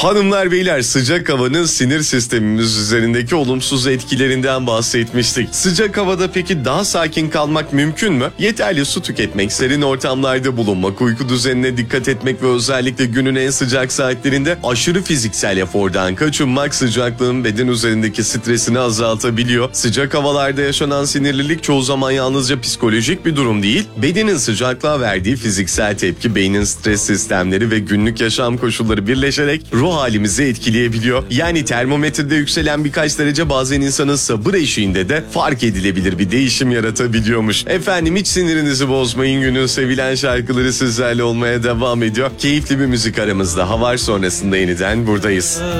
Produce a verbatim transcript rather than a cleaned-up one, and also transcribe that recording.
Hanımlar beyler, sıcak havanın sinir sistemimiz üzerindeki olumsuz etkilerinden bahsetmiştik. Sıcak havada peki daha sakin kalmak mümkün mü? Yeterli su tüketmek, serin ortamlarda bulunmak, uyku düzenine dikkat etmek ve özellikle günün en sıcak saatlerinde aşırı fiziksel efordan kaçınmak sıcaklığın beden üzerindeki stresini azaltabiliyor. Sıcak havalarda yaşanan sinirlilik çoğu zaman yalnızca psikolojik bir durum değil, bedenin sıcaklığa verdiği fiziksel tepki, beynin stres sistemleri ve günlük yaşam koşulları birleşerek ruh halimizi etkileyebiliyor. Yani termometrede yükselen birkaç derece bazen insanın sabır eşiğinde de fark edilebilir bir değişim yaratabiliyormuş. Efendim, hiç sinirinizi bozmayın, günün sevilen şarkıları sizlerle olmaya devam ediyor. Keyifli bir müzik aramızda, Havar sonrasında yeniden buradayız.